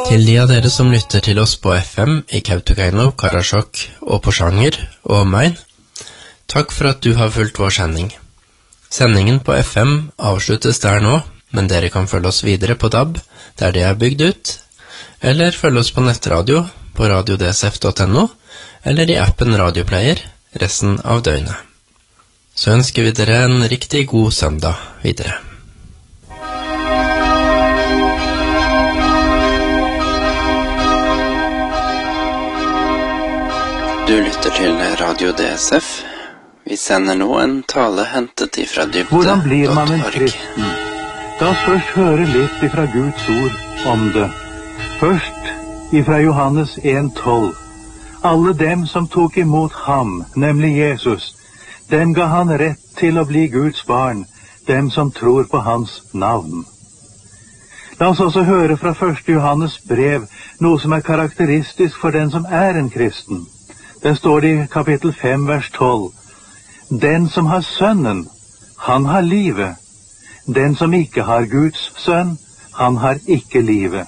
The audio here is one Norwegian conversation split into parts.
Til de av dere som lytter til oss på FM i Kautokeino, Karasjok og Porsanger og omegn, takk for at du har fulgt vår sending. Sendingen på FM avsluttes der nå, men dere kan følge oss videre på DAB, der det er bygd ut, eller følge oss på nettradio på radiodsf.no, eller i appen Radioplayer resten av døgnet. Så ønsker vi dere en riktig god søndag videre. Du lytter til Radio DSF. Vi sender nå en tale hentet ifra dybde.org. Hvordan blir man en kristen? La oss først høre litt ifra Guds ord om det. Først ifra Johannes 1,12. Alle dem som tok imot ham, nemlig Jesus, dem ga han rett til å bli Guds barn, dem som tror på hans navn. La oss også høre fra 1. Johannes brev noe som er karakteristisk for den som er en kristen. Det står det i kapittel 5, vers 12. Den som har sønnen, han har livet. Den som ikke har Guds sønn, han har ikke livet.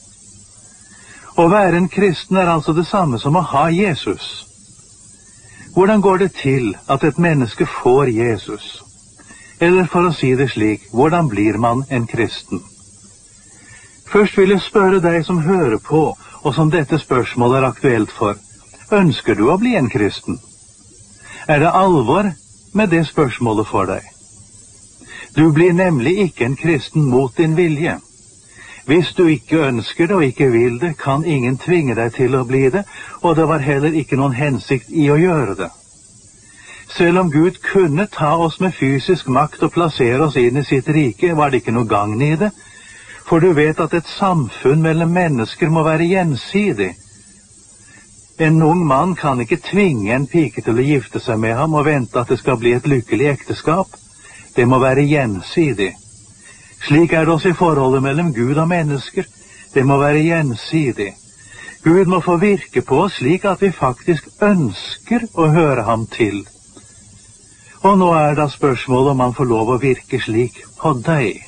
Å være en kristen er altså det samme som å ha Jesus. Hvordan går det til at et menneske får Jesus? Eller for å si det slik, hvordan blir man en kristen? Først vil jeg spørre deg som hører på, og som dette spørsmålet er aktuelt for. Ønsker du å bli en kristen? Er det alvor med det spørsmålet for deg? Du blir nemlig ikke en kristen mot din vilje. Hvis du ikke ønsker det og ikke vil det, kan ingen tvinge deg til å bli det, og det var heller ikke noen hensikt i å gjøre det. Selv om Gud kunne ta oss med fysisk makt og plassere oss inn i sitt rike, var det ikke noe gagn i det, for du vet at et samfunn mellom mennesker må være gjensidig. En ung mann kan ikke tvinge en pike til å gifte seg med ham og vente at det skal bli et lykkelig ekteskap. Det må være gjensidig. Slik er det også i forholdet mellom Gud og mennesker. Det må være gjensidig. Gud må få virke på oss slik at vi faktisk ønsker å høre ham til. Og nå er da spørsmålet om han får lov å virke slik på deg.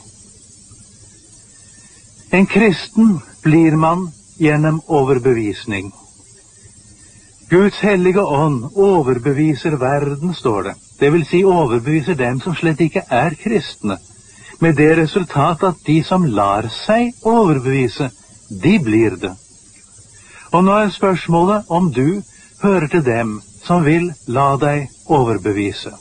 En kristen blir man gjennom overbevisning. Guds hellige ånd overbeviser verden, står det. Det vil si overbeviser dem som slett ikke er kristne, med det resultat at de som lar seg overbevise, de blir det. Og nå er spørsmålet om du hører til dem som vil la deg overbevise.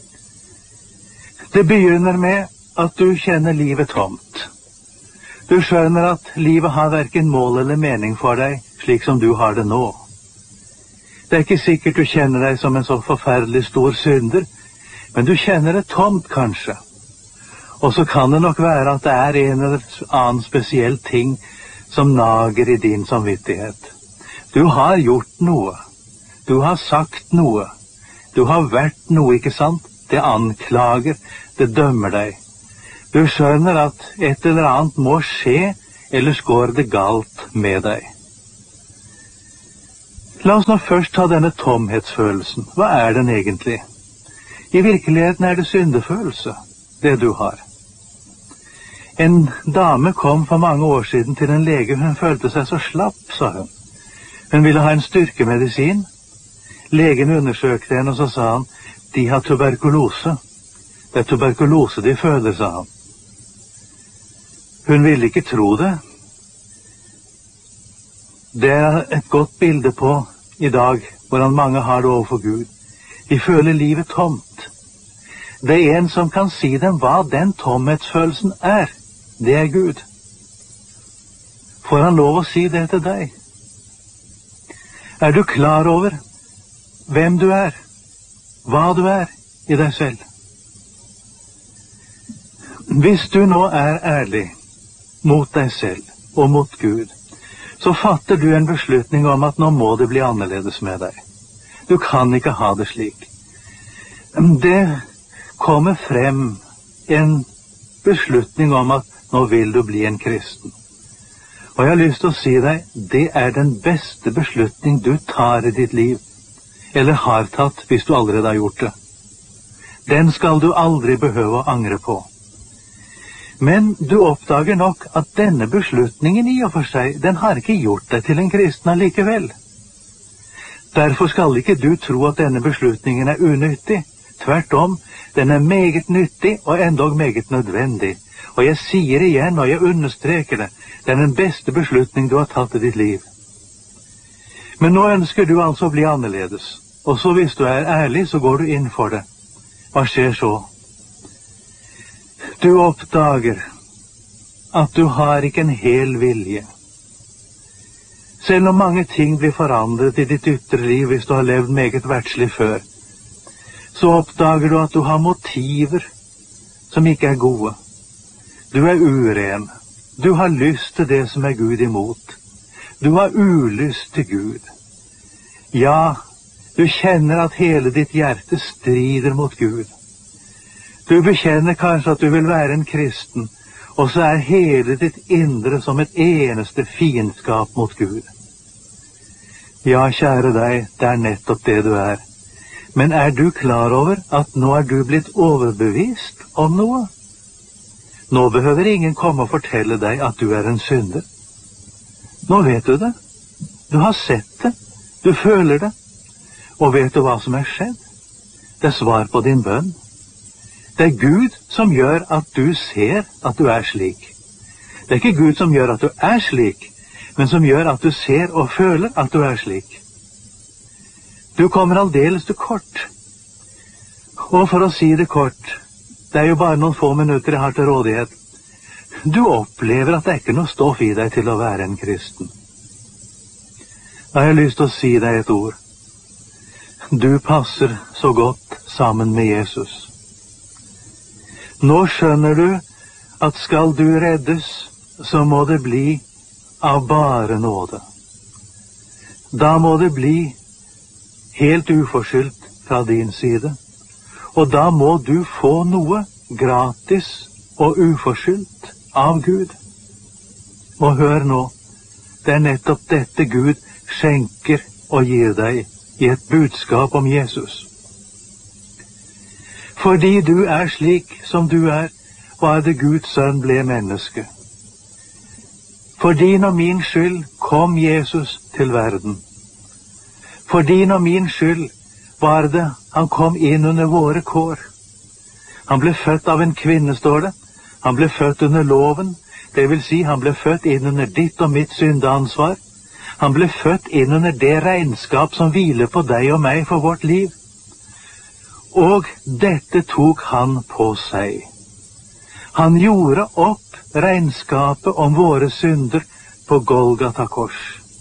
Det begynner med at du kjenner livet tomt. Du skjønner at livet har hverken mål eller mening for deg, slik som du har det nå. Det er ikke sikkert du kjenner deg som en så forferdelig stor synder, men du kjenner det tomt kanskje. Og så kan det nok være at det er en eller annen spesiell ting som nager i din samvittighet. Du har gjort noe. Du har sagt noe. Du har vært noe, ikke sant? Det anklager, det dømmer deg. Du skjønner at et eller annet må skje, ellers går det galt med deg. La oss nå først ta denne tomhetsfølelsen. Hva er den egentlig? I virkeligheten er det syndefølelse, det du har. En dame kom for mange år siden til en lege. Hun følte seg så slapp, sa hun. Hun ville ha en styrkemedisin. Legen undersøkte henne, og så sa han, de har tuberkulose. Det er tuberkulose de føler, sa han. Hun ville ikke tro det. Det er et godt bilde på i dag, hvordan mange har det overfor Gud. De føler livet tomt. Det er en som kan si dem hva den tomhetsfølelsen er. Det er Gud. Får han lov å si det til deg? Er du klar over hvem du er, hva du er i deg selv? Hvis du nå er ærlig mot deg selv og mot Gud, så fatter du en beslutning om at nå må det bli annerledes med deg. Du kan ikke ha det slik. Det kommer frem en beslutning om at nå vil du bli en kristen. Og jeg har lyst til å si deg, det er den beste beslutning du tar i ditt liv, eller har tatt hvis du allerede har gjort det. Den skal du aldri behøve å angre på. Men du oppdager nok at denne beslutningen i og for seg, den har ikke gjort deg til en kristen allikevel. Derfor skal ikke du tro at denne beslutningen er unyttig. Tvert om, den er meget nyttig og endog meget nødvendig. Og jeg sier igjen, og jeg understreker det, det er den beste beslutning du har tatt i ditt liv. Men nå ønsker du altså å bli annerledes. Og så hvis du er ærlig, så går du inn for det. Hva skjer så? Du oppdager at du har ikke en hel vilje. Selv om mange ting blir forandret i ditt ytre liv hvis du har levd meget verdslig før, så oppdager du at du har motiver som ikke er gode. Du er uren. Du har lyst til det som er Gud imot. Du har ulyst til Gud. Ja, du kjenner at hele ditt hjerte strider mot Gud. Du bekjenner kanskje at du vil være en kristen, og så er hele ditt indre som et eneste fiendskap mot Gud. Ja, kjære deg, det er nettopp det du er. Men er du klar over at nå er du blitt overbevist om noe? Nå behøver ingen komme og fortelle deg at du er en synder. Nå vet du det. Du har sett det. Du føler det. Og vet du hva som er skjedd? Det er svar på din bønn. Det er Gud som gjør at du ser at du er slik. Det er ikke Gud som gjør at du er slik, men som gjør at du ser og føler at du er slik. Du kommer aldeles til kort. Og for å si det kort, det er jo bare noen få minutter jeg har til rådighet. Du opplever at det er ikke noe stoff i deg til å være en kristen. Da har jeg lyst til å si deg et ord. Du passer så godt sammen med Jesus. Nå skjønner du at skal du reddes, så må det bli av bare nåde. Da må det bli helt uforskyldt fra din side. Og da må du få noe gratis og uforskyldt av Gud. Og hør nå, det er nettopp dette Gud skjenker og gir deg i et budskap om Jesus. Fordi du er slik som du er, var det Guds sønn ble menneske. For din og min skyld kom Jesus til verden. For din og min skyld var det han kom inn under våre kår. Han ble født av en kvinne, står det. Han ble født under loven, det vil si han ble født inn under ditt og mitt syndeansvar. Han ble født inn under det regnskap som hviler på deg og meg for vårt liv. Og dette tok han på seg. Han gjorde opp regnskapet om våre synder på Golgata kors.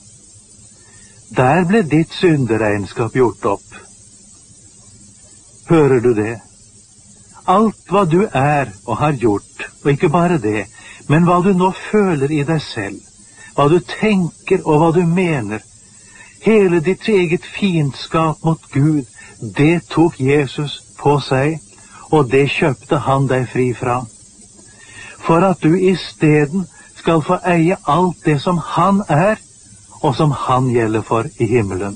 Der ble ditt synderegnskap gjort opp. Hører du det? Alt hva du er og har gjort, og ikke bare det, men hva du nå føler i deg selv, hva du tenker og hva du mener, hele ditt eget fiendskap mot Gud, det tok Jesus på seg, og det kjøpte han deg fri fra. For at du isteden skal få eie alt det som han er, og som han gjelder for i himmelen.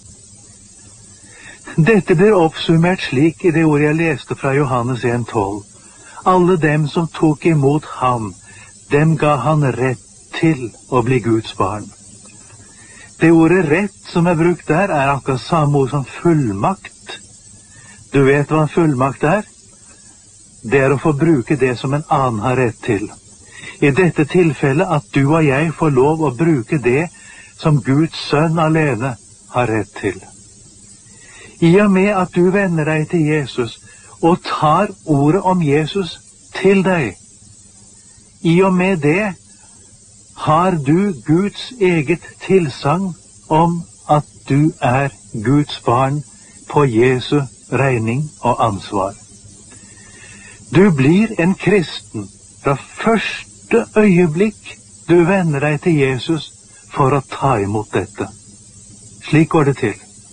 Dette blir oppsummert slik i det ordet jeg leste fra Johannes 1,12. Alle dem som tok imot ham, dem ga han rett til å bli Guds barn. Det ordet rett som er brukt der, er akkurat samme ord som fullmakt. Du vet hva en fullmakt er? Det er å få bruke det som en annen har rett til. I dette tilfellet at du og jeg får lov å bruke det som Guds sønn alene har rett til. I og med at du vender deg til Jesus og tar ordet om Jesus til deg, i og med det har du Guds eget tilsagn om at du er Guds barn på Jesu regning og ansvar. Du blir en kristen fra første øyeblikk du vender deg til Jesus for å ta imot dette. Slik går det til.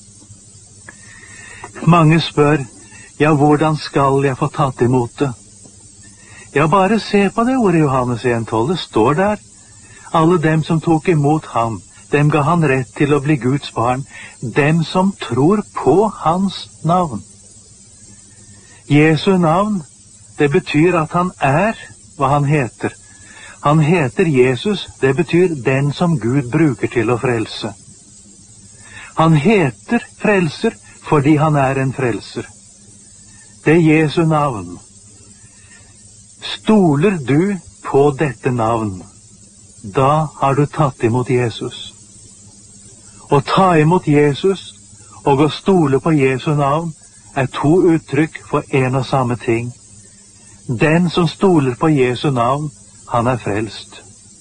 Mange spør, ja, hvordan skal jeg få tatt imot det? Ja, bare se på det ordet i Johannes 1,12. Det står der. Alle dem som tok imot ham, dem ga han rett til å bli Guds barn, dem som tror på hans navn. Jesu navn, det betyr at han er hva han heter. Han heter Jesus, det betyr den som Gud bruker til å frelse. Han heter frelser fordi han er en frelser. Det er Jesu navn. Stoler du på dette navn, da har du tatt imot Jesus. Å ta imot Jesus og å stole på Jesu navn er to uttrykk for en og samme ting. Den som stoler på Jesu navn, han er frelst.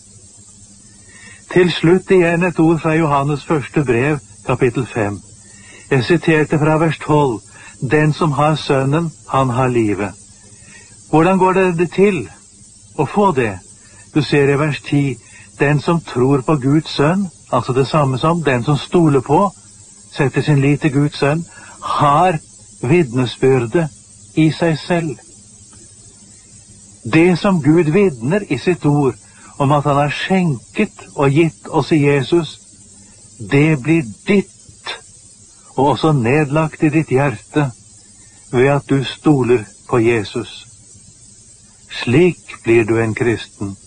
Til slutt igjen et ord fra Johannes første brev, kapittel 5. Jeg siterte fra vers 12. Den som har sønnen, han har livet. Hvordan går det til å få det? Du ser i vers 10. Den som tror på Guds sønn, altså det samme som den som stoler på, setter sin lit til Guds sønn, har vitnesbyrde i seg selv. Det som Gud vitner i sitt ord om at han har skjenket og gitt oss i Jesus, det blir ditt, og også nedlagt i ditt hjerte, ved at du stoler på Jesus. Slik blir du en kristen.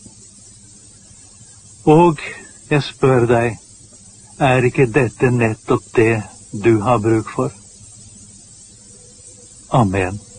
Og jeg spør deg, er ikke dette nettopp det du har bruk for? Amen.